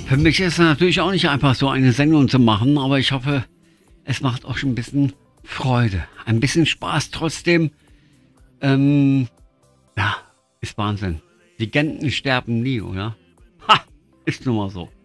Für mich ist es natürlich auch nicht einfach, so eine Sendung zu machen, aber ich hoffe, es macht auch schon ein bisschen Freude. Ein bisschen Spaß trotzdem. Ja, ist Wahnsinn. Legenden sterben nie, oder? Ha, ist nun mal so.